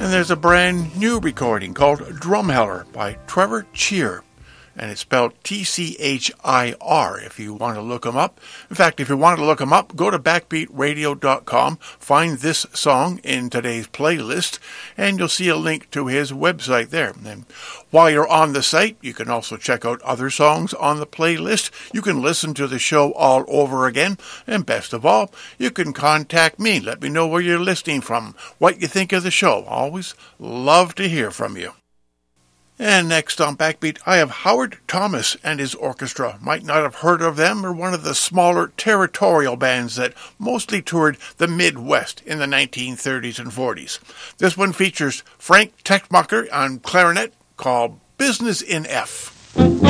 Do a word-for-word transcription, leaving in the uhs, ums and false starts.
And there's a brand new recording called Drumheller by Trevor Cheer. And it's spelled T C H I R if you want to look him up. In fact, if you want to look him up, go to backbeat radio dot com, find this song in today's playlist, and you'll see a link to his website there. And while you're on the site, you can also check out other songs on the playlist. You can listen to the show all over again. And best of all, you can contact me. Let me know where you're listening from, what you think of the show. Always love to hear from you. And next on Backbeat, I have Howard Thomas and his orchestra. Might not have heard of them, or one of the smaller territorial bands that mostly toured the Midwest in the nineteen thirties and forties. This one features Frank Techtmacher on clarinet, called Business in F.